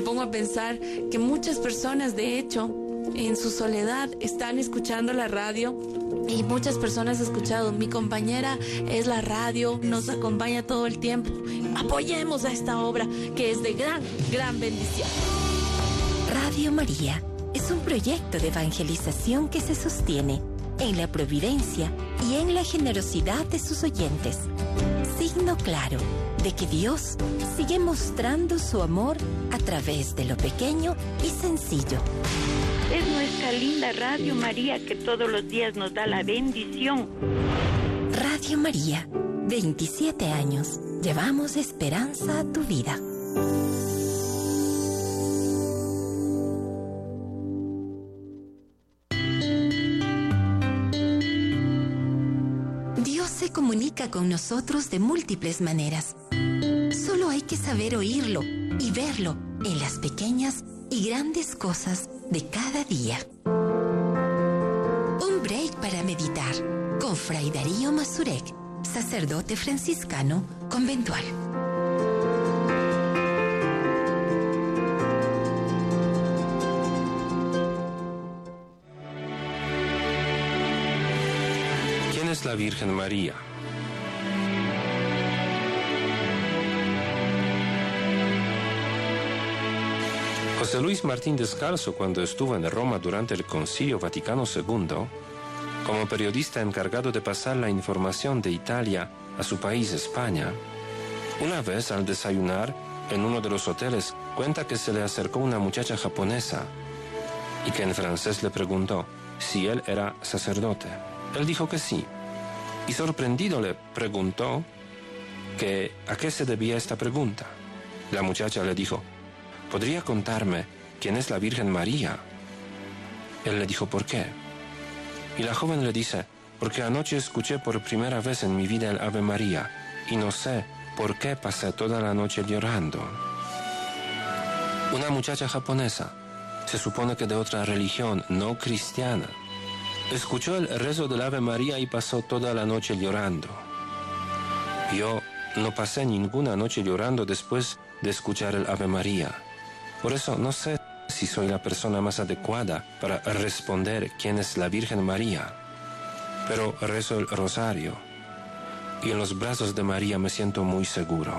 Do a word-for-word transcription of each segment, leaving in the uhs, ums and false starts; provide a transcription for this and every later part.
me pongo a pensar que muchas personas, de hecho, en su soledad están escuchando la radio. Y muchas personas han escuchado, mi compañera es la radio, nos acompaña todo el tiempo. Apoyemos a esta obra que es de gran, gran bendición. Radio María es un proyecto de evangelización que se sostiene en la providencia y en la generosidad de sus oyentes. Signo claro de que Dios sigue mostrando su amor a través de lo pequeño y sencillo. Es nuestra linda Radio María que todos los días nos da la bendición. Radio María, veintisiete años. Llevamos esperanza a tu vida. Dios se comunica con nosotros de múltiples maneras. Solo hay que saber oírlo y verlo en las pequeñas y grandes cosas de cada día. Un break para meditar con Fray Darío Mazurek, sacerdote franciscano conventual. ¿Quién es la Virgen María? José Luis Martín Descalzo, cuando estuvo en Roma durante el Concilio Vaticano segundo, como periodista encargado de pasar la información de Italia a su país, España, una vez al desayunar en uno de los hoteles, cuenta que se le acercó una muchacha japonesa y que en francés le preguntó si él era sacerdote. Él dijo que sí, y sorprendido le preguntó que a qué se debía esta pregunta. La muchacha le dijo: ¿podría contarme quién es la Virgen María? Él le dijo: ¿por qué? Y la joven le dice: porque anoche escuché por primera vez en mi vida el Ave María y no sé por qué pasé toda la noche llorando. Una muchacha japonesa, se supone que de otra religión, no cristiana, escuchó el rezo del Ave María y pasó toda la noche llorando. Yo no pasé ninguna noche llorando después de escuchar el Ave María. Por eso no sé si soy la persona más adecuada para responder quién es la Virgen María. Pero rezo el rosario y en los brazos de María me siento muy seguro.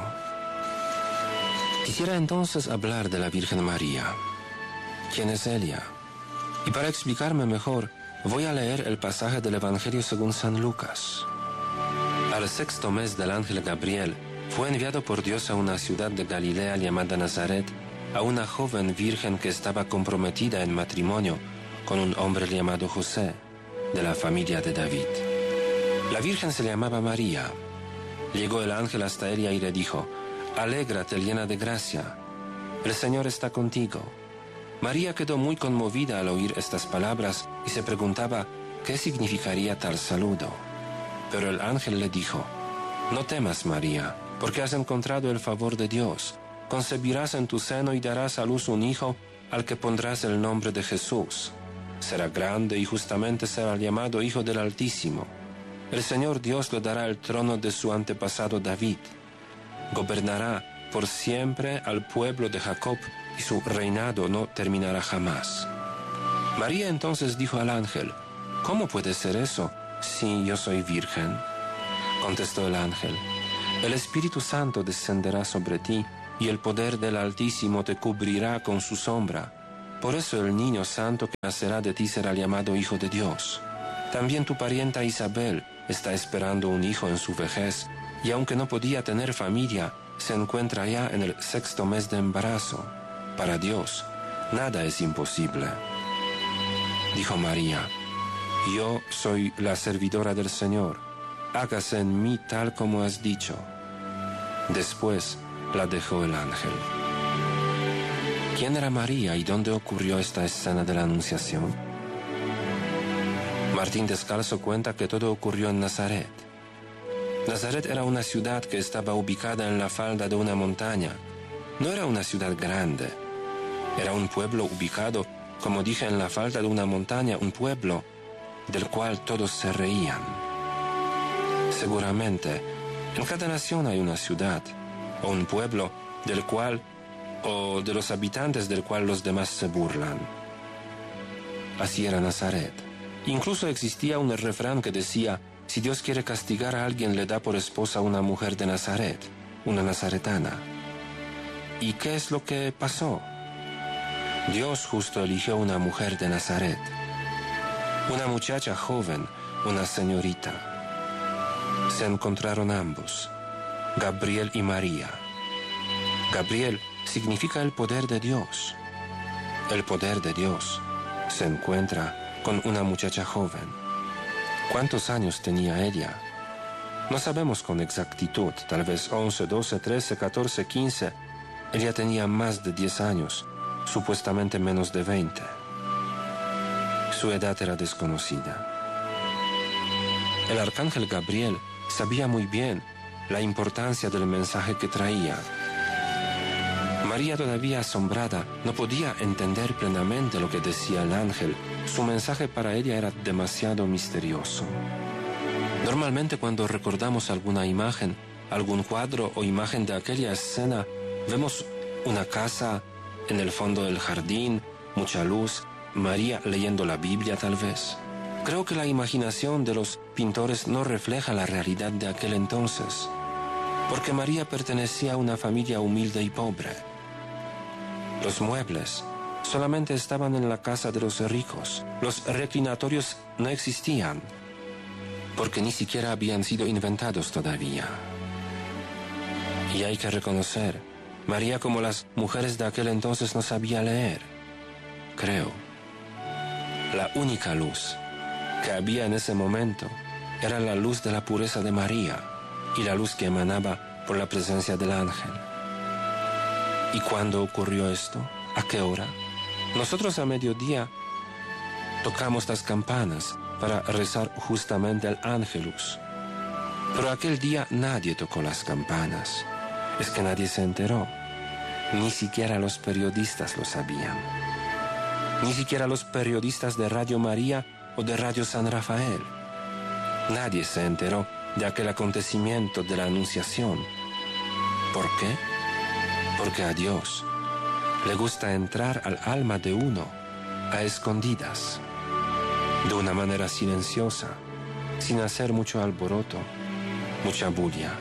Quisiera entonces hablar de la Virgen María. ¿Quién es ella? Y para explicarme mejor, voy a leer el pasaje del Evangelio según San Lucas. Al sexto mes del ángel Gabriel, fue enviado por Dios a una ciudad de Galilea llamada Nazaret, a una joven virgen que estaba comprometida en matrimonio con un hombre llamado José, de la familia de David. La virgen se llamaba María. Llegó el ángel hasta ella y le dijo: «Alégrate, llena de gracia, el Señor está contigo». María quedó muy conmovida al oír estas palabras y se preguntaba qué significaría tal saludo. Pero el ángel le dijo: «No temas, María, porque has encontrado el favor de Dios. Concebirás en tu seno y darás a luz un hijo al que pondrás el nombre de Jesús. Será grande y justamente será llamado Hijo del Altísimo. El Señor Dios le dará el trono de su antepasado David. Gobernará por siempre al pueblo de Jacob y su reinado no terminará jamás». María entonces dijo al ángel: «¿Cómo puede ser eso si yo soy virgen?» Contestó el ángel: «El Espíritu Santo descenderá sobre ti y el poder del Altísimo te cubrirá con su sombra. Por eso el niño santo que nacerá de ti será llamado Hijo de Dios. También tu parienta Isabel está esperando un hijo en su vejez, y aunque no podía tener familia, se encuentra ya en el sexto mes de embarazo. Para Dios, nada es imposible». Dijo María: «Yo soy la servidora del Señor. Hágase en mí tal como has dicho». Después la dejó el ángel. ¿Quién era María y dónde ocurrió esta escena de la Anunciación? Martín Descalzo cuenta que todo ocurrió en Nazaret. Nazaret era una ciudad que estaba ubicada en la falda de una montaña. No era una ciudad grande. Era un pueblo ubicado, como dije, en la falda de una montaña, un pueblo del cual todos se reían. Seguramente, en cada nación hay una ciudad o un pueblo del cual o de los habitantes del cual los demás se burlan. Así era Nazaret. Incluso existía un refrán que decía: si Dios quiere castigar a alguien, le da por esposa a una mujer de Nazaret, una nazaretana. ¿Y qué es lo que pasó? Dios justo eligió una mujer de Nazaret, una muchacha joven, una señorita. Se encontraron ambos, Gabriel y María. Gabriel significa el poder de Dios. El poder de Dios se encuentra con una muchacha joven. ¿Cuántos años tenía ella? No sabemos con exactitud, tal vez once, doce, trece, catorce, quince. Ella tenía más de diez años, supuestamente menos de veinte. Su edad era desconocida. El arcángel Gabriel sabía muy bien la importancia del mensaje que traía. María, todavía asombrada, no podía entender plenamente lo que decía el ángel. Su mensaje para ella era demasiado misterioso. Normalmente, cuando recordamos alguna imagen, algún cuadro o imagen de aquella escena, vemos una casa en el fondo del jardín, mucha luz, María leyendo la Biblia tal vez. Creo que la imaginación de los pintores no refleja la realidad de aquel entonces, porque María pertenecía a una familia humilde y pobre. Los muebles solamente estaban en la casa de los ricos. Los reclinatorios no existían, porque ni siquiera habían sido inventados todavía. Y hay que reconocer, María, como las mujeres de aquel entonces, no sabía leer. Creo. La única luz que había en ese momento era la luz de la pureza de María y la luz que emanaba por la presencia del ángel. ¿Y cuándo ocurrió esto? ¿A qué hora? Nosotros a mediodía tocamos las campanas para rezar justamente el Ángelus. Pero aquel día nadie tocó las campanas. Es que nadie se enteró. Ni siquiera los periodistas lo sabían. Ni siquiera los periodistas de Radio María o de Radio San Rafael. Nadie se enteró de aquel acontecimiento de la Anunciación. ¿Por qué? Porque a Dios le gusta entrar al alma de uno a escondidas, de una manera silenciosa, sin hacer mucho alboroto, mucha bulla.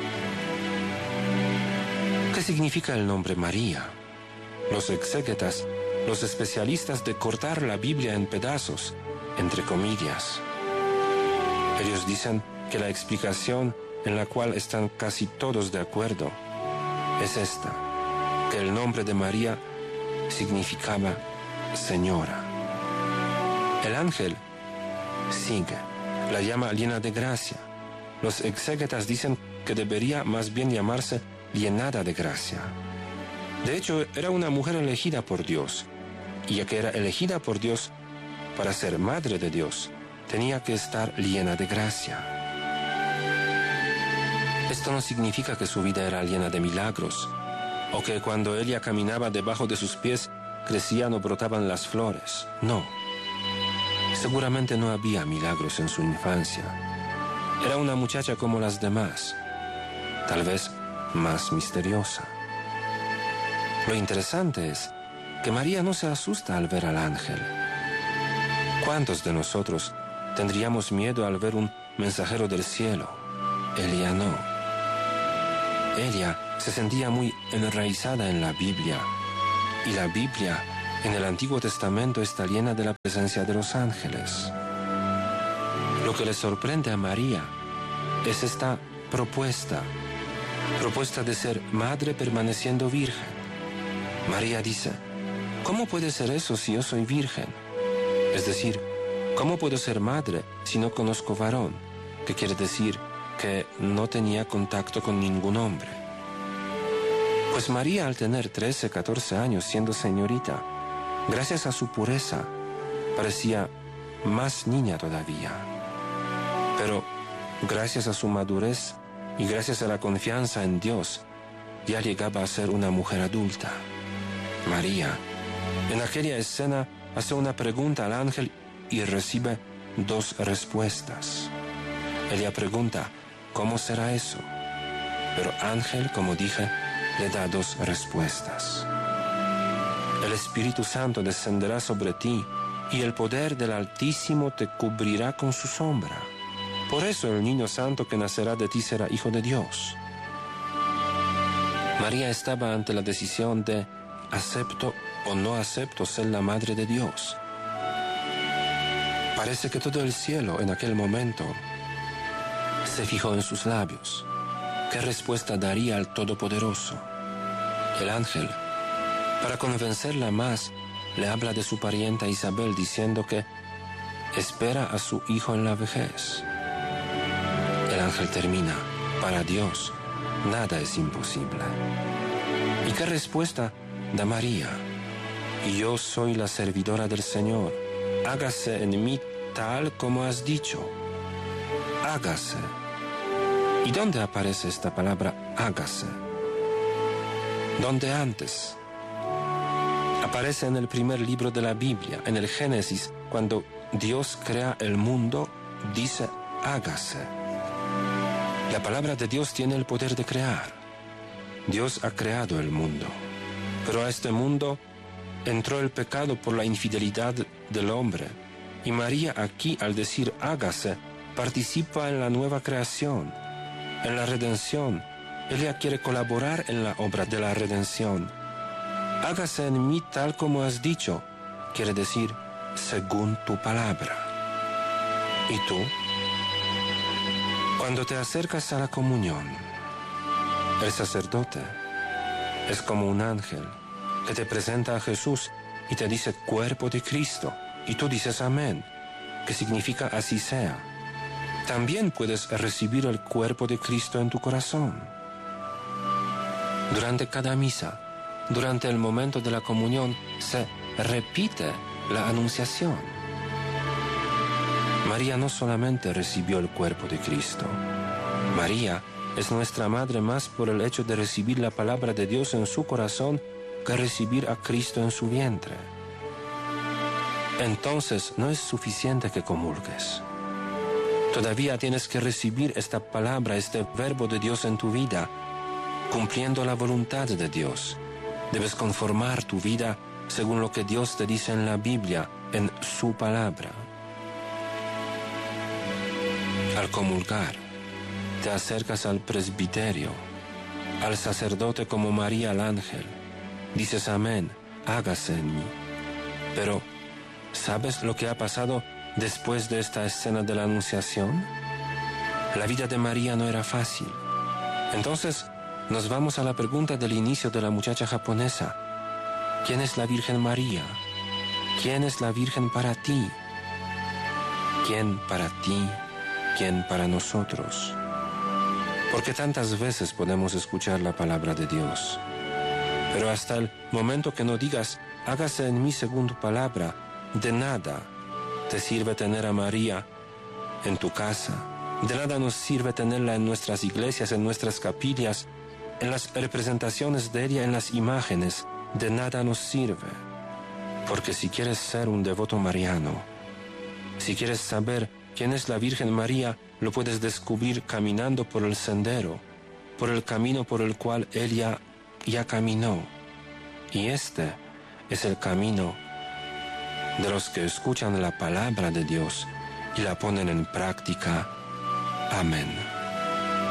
¿Qué significa el nombre María? Los exégetas, los especialistas de cortar la Biblia en pedazos, entre comillas, ellos dicen que la explicación en la cual están casi todos de acuerdo es esta: que el nombre de María significaba señora. El ángel sigue, la llama llena de gracia. Los exégetas dicen que debería más bien llamarse llenada de gracia. De hecho, era una mujer elegida por Dios, y ya que era elegida por Dios para ser madre de Dios, tenía que estar llena de gracia. Esto no significa que su vida era llena de milagros, o que cuando ella caminaba debajo de sus pies crecían o brotaban las flores. No. Seguramente no había milagros en su infancia. Era una muchacha como las demás, tal vez más misteriosa. Lo interesante es que María no se asusta al ver al ángel. ¿Cuántos de nosotros tendríamos miedo al ver un mensajero del cielo? Ella no. Ella se sentía muy enraizada en la Biblia, y la Biblia en el Antiguo Testamento está llena de la presencia de los ángeles. Lo que le sorprende a María es esta propuesta, propuesta de ser madre permaneciendo virgen. María dice: ¿cómo puede ser eso si yo soy virgen? Es decir, ¿cómo puedo ser madre si no conozco varón? Que quiere decir que no tenía contacto con ningún hombre. Pues María, al tener trece, catorce años siendo señorita, gracias a su pureza, parecía más niña todavía. Pero gracias a su madurez y gracias a la confianza en Dios, ya llegaba a ser una mujer adulta. María, en aquella escena, hace una pregunta al ángel y recibe dos respuestas. Ella pregunta: ¿cómo será eso? Pero ángel, como dije, le da dos respuestas. El Espíritu Santo descenderá sobre ti y el poder del Altísimo te cubrirá con su sombra. Por eso el niño santo que nacerá de ti será hijo de Dios. María estaba ante la decisión de ¿acepto o no acepto ser la madre de Dios? Parece que todo el cielo en aquel momento se fijó en sus labios. ¿Qué respuesta daría al Todopoderoso? El ángel, para convencerla más, le habla de su parienta Isabel diciendo que espera a su hijo en la vejez. El ángel termina, para Dios nada es imposible. ¿Y qué respuesta da María? Y yo soy la servidora del Señor, hágase en mí tal como has dicho. Hágase. ¿Y dónde aparece esta palabra hágase? ¿Dónde antes? Aparece en el primer libro de la Biblia, en el Génesis, cuando Dios crea el mundo, dice hágase. La palabra de Dios tiene el poder de crear. Dios ha creado el mundo, pero a este mundo entró el pecado por la infidelidad del hombre. Y María aquí, al decir hágase, participa en la nueva creación, en la redención. Ella quiere colaborar en la obra de la redención. Hágase en mí tal como has dicho, quiere decir, según tu palabra. ¿Y tú? Cuando te acercas a la comunión, el sacerdote es como un ángel que te presenta a Jesús y te dice cuerpo de Cristo, y tú dices amén, que significa así sea. También puedes recibir el cuerpo de Cristo en tu corazón. Durante cada misa, durante el momento de la comunión, se repite la anunciación. María no solamente recibió el cuerpo de Cristo. María es nuestra madre más por el hecho de recibir la palabra de Dios en su corazón que recibir a Cristo en su vientre. Entonces no es suficiente que comulgues. Todavía tienes que recibir esta palabra, este verbo de Dios en tu vida, cumpliendo la voluntad de Dios. Debes conformar tu vida según lo que Dios te dice en la Biblia, en su palabra. Al comulgar, te acercas al presbiterio, al sacerdote como María al ángel. Dices amén, hágase en mí. Pero, ¿sabes lo que ha pasado después de esta escena de la Anunciación? La vida de María no era fácil. Entonces, nos vamos a la pregunta del inicio de la muchacha japonesa. ¿Quién es la Virgen María? ¿Quién es la Virgen para ti? ¿Quién para ti? ¿Quién para nosotros? Porque tantas veces podemos escuchar la palabra de Dios. Pero hasta el momento que no digas, hágase en mí según tu palabra, de nada te sirve tener a María en tu casa. De nada nos sirve tenerla en nuestras iglesias, en nuestras capillas, en las representaciones de ella, en las imágenes. De nada nos sirve. Porque si quieres ser un devoto mariano, si quieres saber quién es la Virgen María, lo puedes descubrir caminando por el sendero, por el camino por el cual ella ya caminó. Y este es el camino de los que escuchan la palabra de Dios y la ponen en práctica. Amén.